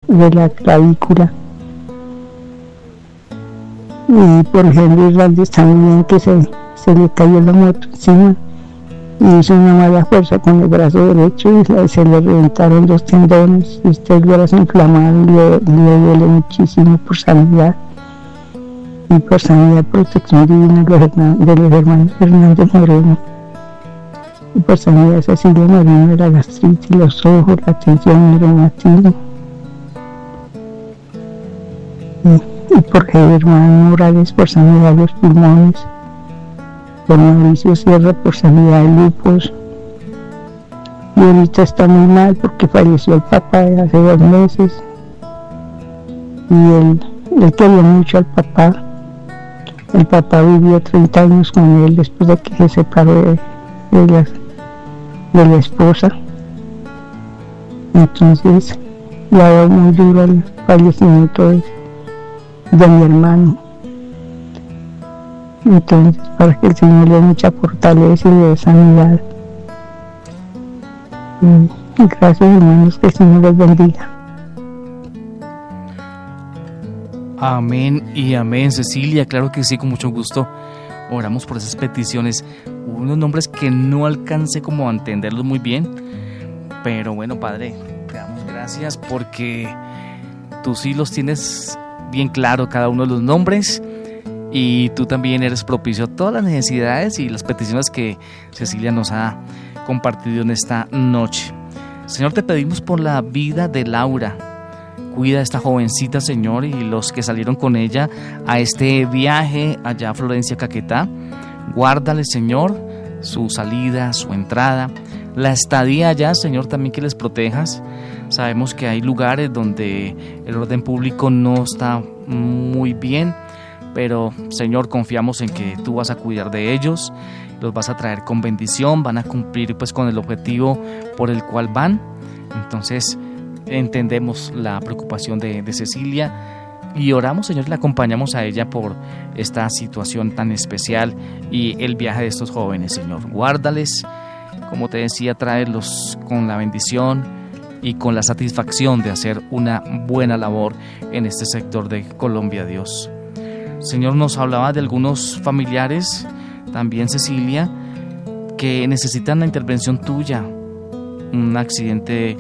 de la clavícula. Y por ejemplo Hernández también, que se le cayó la moto encima y hizo una mala fuerza con el brazo derecho y se le reventaron los tendones y está el brazo inflamado y le duele muchísimo por sanidad y por sanidad protección divina de los hermanos Hernández Moreno y por sanidad Cecilia Moreno de la gastritis, los ojos, la tensión, el reumatismo. Y por Germán Morales por sanidad de los pulmones, por Mauricio Sierra por sanidad de lupus, y ahorita está muy mal porque falleció el papá hace 2 meses y él quería mucho al papá. El papá vivió 30 años con él después de que se separó de la esposa, entonces le ha dado muy duro el fallecimiento de mi hermano. Entonces, para que el Señor le dé mucha fortaleza y le dé sanidad. Gracias, hermanos, que el Señor los bendiga. Amén y amén, Cecilia, claro que sí, con mucho gusto. Oramos por esas peticiones. Hubo unos nombres que no alcancé como a entenderlos muy bien, pero bueno, Padre, te damos gracias porque tú sí los tienes bien claro, cada uno de los nombres, y tú también eres propicio a todas las necesidades y las peticiones que Cecilia nos ha compartido en esta noche. Señor, te pedimos por la vida de Laura. Cuida a esta jovencita, Señor, y los que salieron con ella a este viaje allá a Florencia, Caquetá. Guárdale, Señor, su salida, su entrada, la estadía allá, Señor, también que les protejas. Sabemos que hay lugares donde el orden público no está muy bien, pero, Señor, confiamos en que tú vas a cuidar de ellos, los vas a traer con bendición, van a cumplir pues con el objetivo por el cual van. Entonces, entendemos la preocupación de Cecilia y oramos, Señor, y la acompañamos a ella por esta situación tan especial y el viaje de estos jóvenes, Señor. Guárdales, como te decía, tráelos con la bendición y con la satisfacción de hacer una buena labor en este sector de Colombia, Dios. Señor, nos hablaba de algunos familiares, también Cecilia, que necesitan la intervención tuya. Un accidente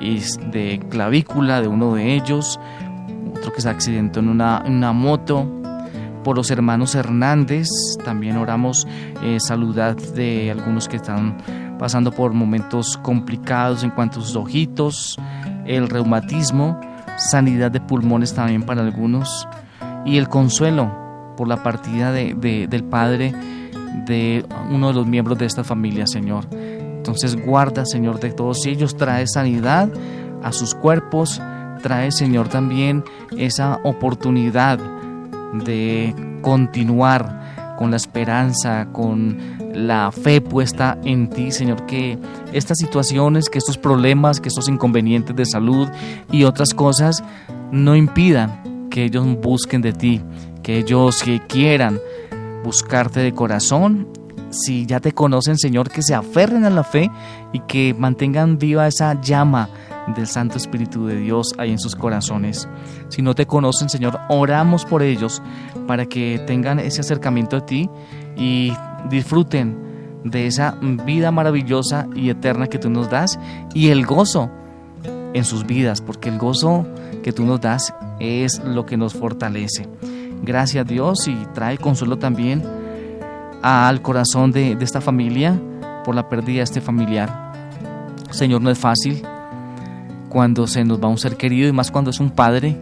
de clavícula de uno de ellos, otro que se accidentó en una moto. Por los hermanos Hernández también oramos salud de algunos que están pasando por momentos complicados en cuanto a sus ojitos, el reumatismo, sanidad de pulmones también para algunos, y el consuelo por la partida del padre de uno de los miembros de esta familia, Señor. Entonces guarda, Señor, de todos ellos, trae sanidad a sus cuerpos, trae, Señor, también esa oportunidad de continuar con la esperanza, con la fe puesta en ti, Señor, que estas situaciones, que estos problemas, que estos inconvenientes de salud y otras cosas no impidan que ellos busquen de ti, que ellos que quieran buscarte de corazón. Si ya te conocen, Señor, que se aferren a la fe y que mantengan viva esa llama del Santo Espíritu de Dios ahí en sus corazones. Si no te conocen, Señor, oramos por ellos para que tengan ese acercamiento a ti y disfruten de esa vida maravillosa y eterna que tú nos das y el gozo en sus vidas, porque el gozo que tú nos das es lo que nos fortalece. Gracias, Dios, y trae consuelo también al corazón de esta familia por la pérdida de este familiar. Señor, no es fácil cuando se nos va un ser querido y más cuando es un padre,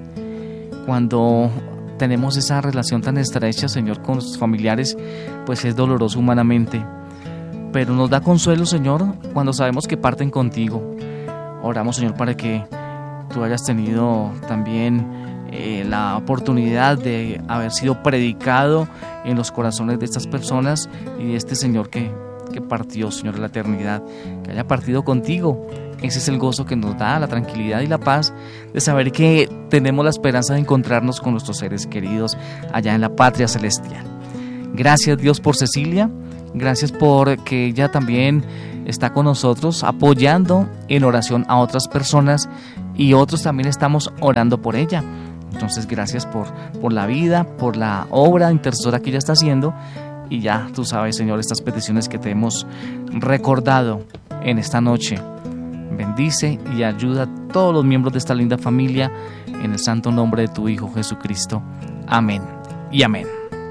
cuando tenemos esa relación tan estrecha, Señor, con nuestros familiares, pues es doloroso humanamente, pero nos da consuelo, Señor, cuando sabemos que parten contigo. Oramos, Señor, para que tú hayas tenido también la oportunidad de haber sido predicado en los corazones de estas personas y de este Señor que partió, Señor, de la eternidad, que haya partido contigo. Ese es el gozo que nos da, la tranquilidad y la paz de saber que tenemos la esperanza de encontrarnos con nuestros seres queridos allá en la patria celestial. Gracias, Dios, por Cecilia. Gracias por que ella también está con nosotros apoyando en oración a otras personas y otros también estamos orando por ella. Entonces gracias por la vida, por la obra intercesora que ella está haciendo, y ya tú sabes, Señor, estas peticiones que te hemos recordado en esta noche. Bendice y ayuda a todos los miembros de esta linda familia en el santo nombre de tu Hijo Jesucristo. Amén y amén.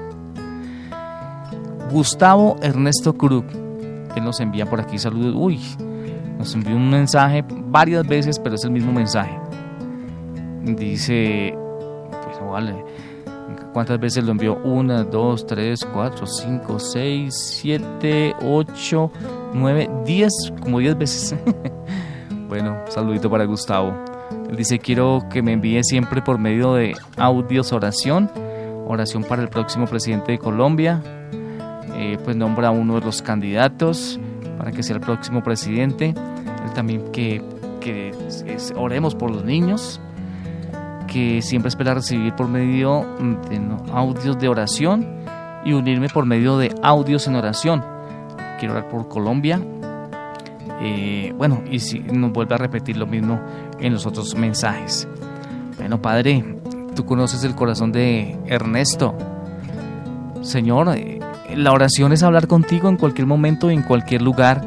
Gustavo Ernesto Krug, que nos envía por aquí saludos. Nos envió un mensaje varias veces, pero es el mismo mensaje. Dice, pues vale, ¿cuántas veces lo envió? 1, 2, 3, 4, 5, 6, 7, 8, 9, 10, como 10 veces. Bueno, saludito para Gustavo. Él dice, quiero que me envíe siempre por medio de audios oración para el próximo presidente de Colombia. Pues nombra a uno de los candidatos para que sea el próximo presidente. Él también que oremos por los niños, que siempre espera recibir por medio de audios de oración y unirme por medio de audios en oración. Quiero orar por Colombia. Y si nos vuelve a repetir lo mismo en los otros mensajes. Bueno, Padre, tú conoces el corazón de Ernesto. Señor, la oración es hablar contigo en cualquier momento y en cualquier lugar.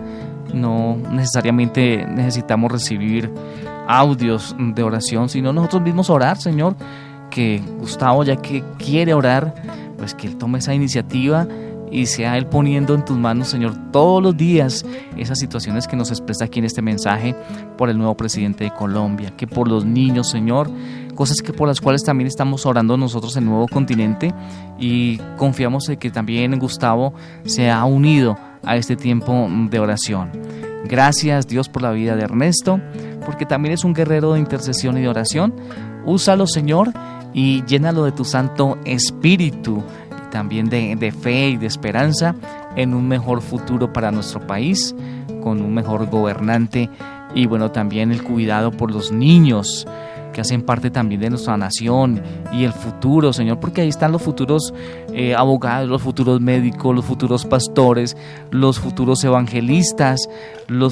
No necesariamente necesitamos recibir audios de oración, sino nosotros mismos orar, Señor. Que Gustavo, ya que quiere orar, pues que él tome esa iniciativa y sea él poniendo en tus manos, Señor, todos los días esas situaciones que nos expresa aquí en este mensaje por el nuevo presidente de Colombia, que por los niños, Señor, cosas que por las cuales también estamos orando nosotros en Nuevo Continente, y confiamos en que también Gustavo se ha unido a este tiempo de oración. Gracias, Dios, por la vida de Ernesto, porque también es un guerrero de intercesión y de oración. Úsalo, Señor, y llénalo de tu Santo Espíritu, también de fe y de esperanza en un mejor futuro para nuestro país, con un mejor gobernante, y bueno, también el cuidado por los niños que hacen parte también de nuestra nación y el futuro, Señor, porque ahí están los futuros abogados, los futuros médicos, los futuros pastores, los futuros evangelistas, los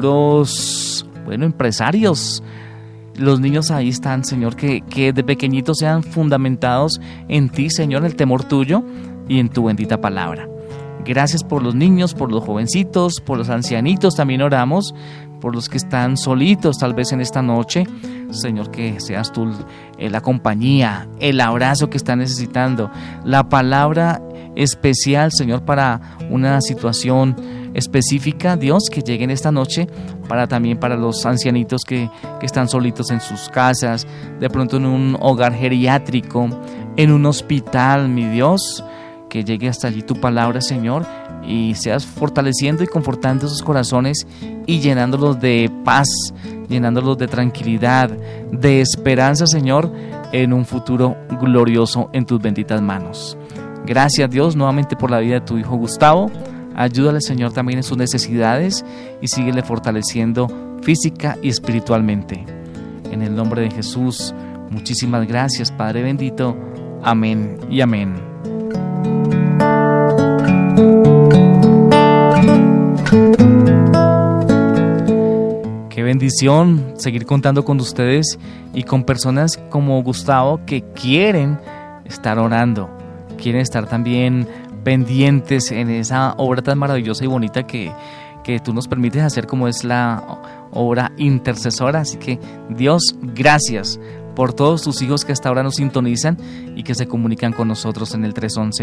futuros, empresarios. Los niños ahí están, Señor, que de pequeñitos sean fundamentados en ti, Señor, en el temor tuyo y en tu bendita palabra. Gracias por los niños, por los jovencitos, por los ancianitos, también oramos por los que están solitos tal vez en esta noche. Señor, que seas tú la compañía, el abrazo que están necesitando, la palabra especial, Señor, para una situación específica, Dios, que lleguen esta noche también para los ancianitos que están solitos en sus casas, de pronto en un hogar geriátrico, en un hospital, mi Dios, que llegue hasta allí tu palabra, Señor, y seas fortaleciendo y confortando esos corazones y llenándolos de paz, llenándolos de tranquilidad, de esperanza, Señor, en un futuro glorioso en tus benditas manos. Gracias, Dios, nuevamente por la vida de tu hijo Gustavo. Ayúdale, Señor, también en sus necesidades y síguele fortaleciendo física y espiritualmente. En el nombre de Jesús, muchísimas gracias, Padre bendito. Amén y amén. Qué bendición seguir contando con ustedes y con personas como Gustavo que quieren estar orando, quieren estar también pendientes en esa obra tan maravillosa y bonita que tú nos permites hacer, como es la obra intercesora. Así que Dios, gracias por todos tus hijos que hasta ahora nos sintonizan y que se comunican con nosotros en el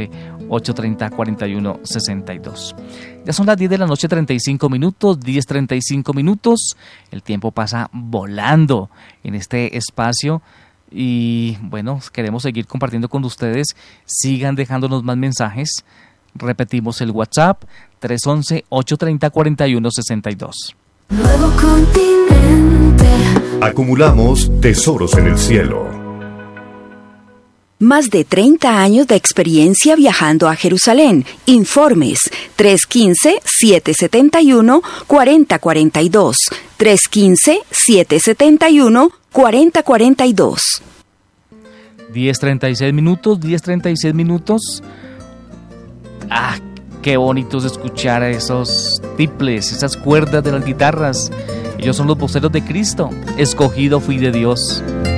311-830-4162. Ya son las 10 de la noche, 35 minutos, 10:35 minutos. El tiempo pasa volando en este espacio. Y bueno, queremos seguir compartiendo con ustedes. Sigan dejándonos más mensajes. Repetimos el WhatsApp: 311-830-4162. Nuevo Continente. Acumulamos tesoros en el cielo. Más de 30 años de experiencia viajando a Jerusalén. Informes: 315-771-4042. 315-771-4042. 10:36 minutos, 10:36 minutos. Qué bonito es escuchar esos tiples, esas cuerdas de las guitarras Ellos son los voceros de Cristo. Escogido fui de Dios.